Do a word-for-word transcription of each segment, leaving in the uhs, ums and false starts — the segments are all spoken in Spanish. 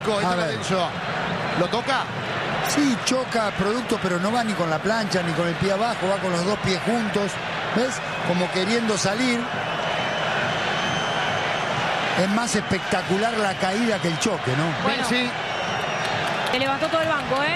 A ver. ¿Lo toca? Sí, choca producto, pero no va ni con la plancha ni con el pie abajo, va con los dos pies juntos. ¿Ves? Como queriendo salir. Es más espectacular la caída que el choque, ¿no? Bueno, sí. Se levantó todo el banco, ¿eh?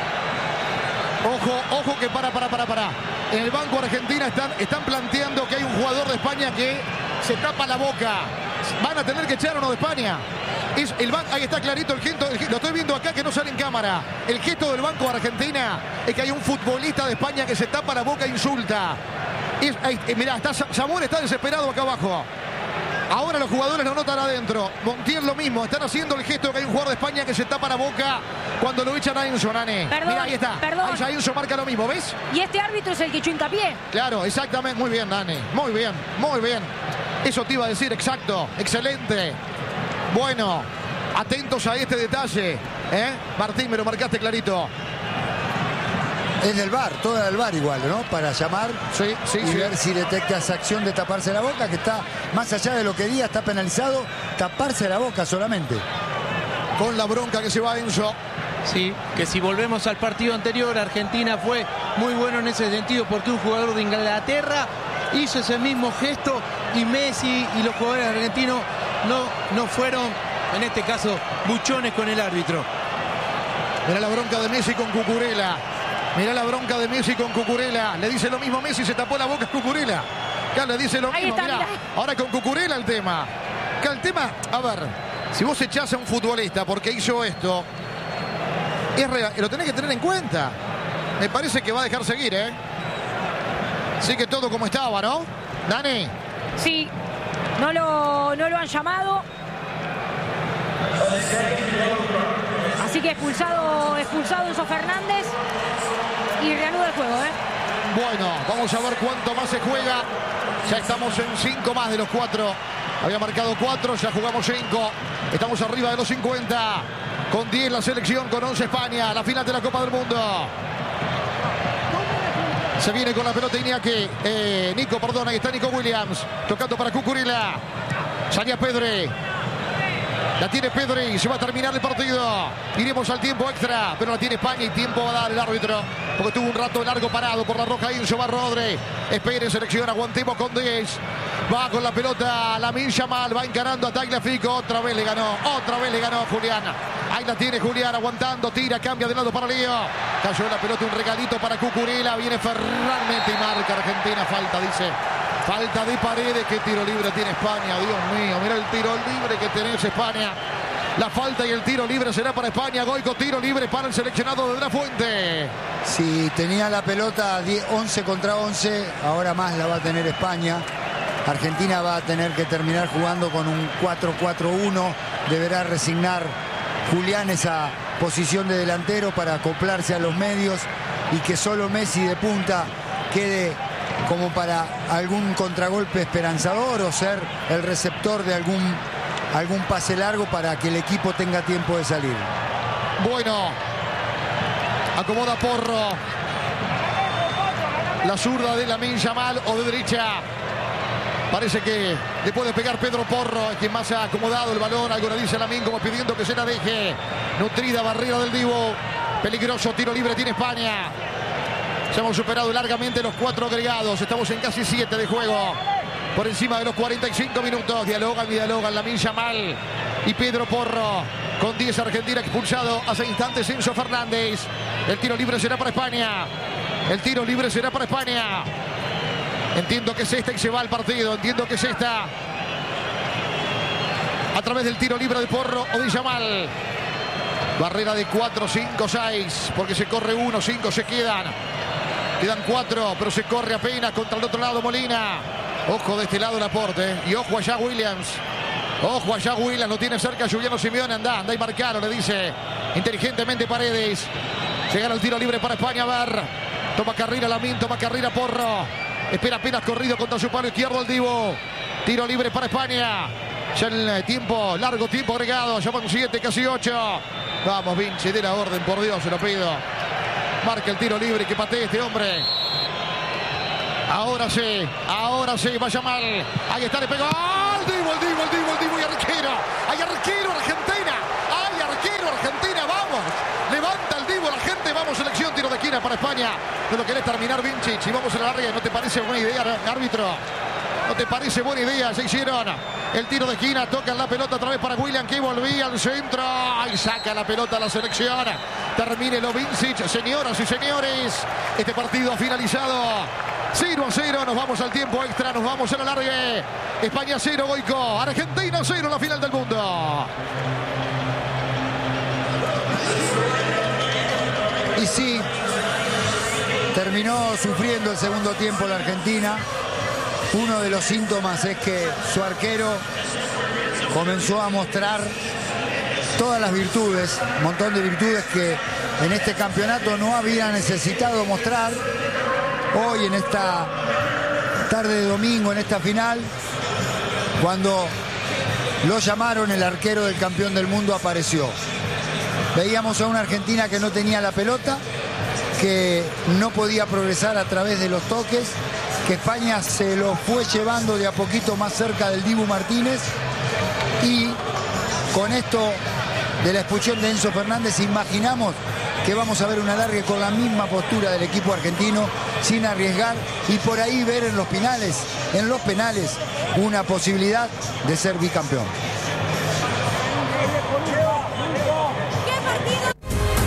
Ojo, ojo que para, para, para, para. En el banco Argentina están, están planteando que hay un jugador de España que se tapa la boca. Van a tener que echar uno de España. Es el ban... Ahí está clarito el gesto, el gesto. Lo estoy viendo acá que no sale en cámara. El gesto del banco de Argentina es que hay un futbolista de España que se tapa la boca e insulta. Es... Ahí... Mirá, está... Zamora está desesperado acá abajo. Ahora los jugadores lo notan adentro. Montiel lo mismo. Están haciendo el gesto que hay un jugador de España que se tapa la boca cuando lo echan a Enzo, Nane. Perdón, Mirá, ahí está. perdón. Ahí ya Enzo marca lo mismo, ¿ves? Y este árbitro es el que echó hincapié. Claro, exactamente. Muy bien, Nane. Muy bien, muy bien. Eso te iba a decir, exacto. Excelente. Bueno, atentos a este detalle. ¿eh? Martín, me lo marcaste clarito. Es del V A R, todo del V A R igual, ¿no? Para llamar Sí, sí, y sí. ver si detecta esa acción de taparse la boca, que está más allá de lo que diga, está penalizado taparse la boca solamente. Con la bronca que se va Enzo. Sí, que si volvemos al partido anterior, Argentina fue muy bueno en ese sentido porque un jugador de Inglaterra hizo ese mismo gesto y Messi y los jugadores argentinos no, no fueron, en este caso, buchones con el árbitro. Mirá la bronca de Messi con Cucurella. Mirá la bronca de Messi con Cucurella. Le dice lo mismo Messi, se tapó la boca a Cucurella. Acá le dice lo Ahí mismo, está, mirá. mirá. Ahora con Cucurella el tema. Acá el tema, a ver, si vos echás a un futbolista porque hizo esto, es real, lo tenés que tener en cuenta. Me parece que va a dejar seguir, ¿eh? Sigue todo como estaba, ¿no? Dani. Sí, no lo, no lo han llamado. Así que expulsado, expulsado Enzo Fernández. Y reanuda el juego, ¿eh? Bueno, vamos a ver cuánto más se juega. Ya estamos en cinco más de los cuatro. Había marcado cuatro, ya jugamos cinco. Estamos arriba de los cincuenta. Con diez la selección, con once España. La final de la Copa del Mundo. Se viene con la pelota Iñaki. Eh, Nico, perdón, ahí está Nico Williams. Tocando para Cucurella. Salía Pedri. La tiene Pedri, se va a terminar el partido. Iremos al tiempo extra, pero la tiene España y tiempo va a dar el árbitro. Porque tuvo un rato largo parado por la roja Enzo va Rodri. Espere, selección, aguantemos con diez. Va con la pelota Lamine Yamal, va encarando a Tagliafico. Otra vez le ganó, otra vez le ganó Julián. Ahí la tiene Julián aguantando, tira, cambia de lado para Lío. Cayó la pelota, un regalito para Cucurella. Viene Ferralmente y marca Argentina, falta, dice. Falta de Paredes, qué tiro libre tiene España, Dios mío, mira el tiro libre que tenés España. La falta y el tiro libre será para España. Goico, tiro libre para el seleccionado de De La Fuente. Si tenía la pelota once contra once, ahora más la va a tener España. Argentina va a tener que terminar jugando con un cuatro cuatro uno. Deberá resignar Julián esa posición de delantero para acoplarse a los medios y que solo Messi de punta quede como para algún contragolpe esperanzador o ser el receptor de algún, algún pase largo para que el equipo tenga tiempo de salir. Bueno, acomoda Porro. La zurda de Lamine Yamal o de derecha. Parece que le puede pegar Pedro Porro, es quien más ha acomodado el balón. Algo le dice Lamine como pidiendo que se la deje. Nutrida barrera del Divo. Peligroso tiro libre tiene España. Ya hemos superado largamente los cuatro agregados. Estamos en casi siete de juego. Por encima de los cuarenta y cinco minutos. Dialogan y dialogan Lamine Yamal y Pedro Porro. Con diez Argentina expulsado hace instantes Enzo Fernández. El tiro libre será para España. El tiro libre será para España. Entiendo que es esta y se va al partido. Entiendo que es esta. A través del tiro libre de Porro o de Yamal. Barrera de cuatro, cinco, seis. Porque se corre uno, cinco se quedan. Quedan cuatro, pero se corre apenas contra el otro lado Molina. Ojo de este lado el aporte. Y ojo allá Williams. Ojo allá Williams. Lo tiene cerca Juliano Simeone. Anda, anda y marcalo, le dice inteligentemente Paredes. Llega el tiro libre para España. A ver. Toma carrera Lamine, toma carrera Porro. Espera apenas corrido contra su palo izquierdo el Divo. Tiro libre para España. Ya el tiempo, largo tiempo agregado. Ya van siete, casi ocho. Vamos, Vinci, de la orden, por Dios, se lo pido. Marca el tiro libre, que patee este hombre. Ahora sí, ahora sí, vaya mal. Ahí está, le pegó. ¡Oh! El Divo, el Divo, el Divo, el Divo y arquero. Hay arquero Argentina. Hay arquero. Argentina para España. No lo querés terminar, Vincic. Y vamos a la larga. ¿No te parece buena idea, árbitro? ¿No te parece buena idea? Se hicieron el tiro de esquina. Tocan la pelota otra vez para William, que volvía al centro. Y saca la pelota a la selección. Termine lo Vincic. Señoras y señores, este partido ha finalizado. cero a cero, nos vamos al tiempo extra, nos vamos a la largue. España cero, Goico. Argentina cero en la final del mundo. Y sí, terminó sufriendo el segundo tiempo la Argentina. Uno de los síntomas es que su arquero comenzó a mostrar todas las virtudes, un montón de virtudes que en este campeonato no había necesitado mostrar. Hoy, en esta tarde de domingo, en esta final, cuando lo llamaron, el arquero del campeón del mundo apareció. Veíamos a una Argentina que no tenía la pelota, que no podía progresar a través de los toques, que España se lo fue llevando de a poquito más cerca del Dibu Martínez, y con esto de la expulsión de Enzo Fernández imaginamos que vamos a ver una larga con la misma postura del equipo argentino, sin arriesgar, y por ahí ver en los penales, en los penales una posibilidad de ser bicampeón.